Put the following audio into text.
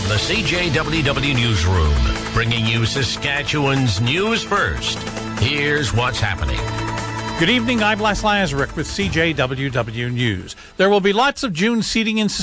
From the CJWW Newsroom, bringing you Saskatchewan's news first. Here's what's happening. Good evening, I'm Les Lazaruk with CJWW News. There will be lots of June seating in Saskatchewan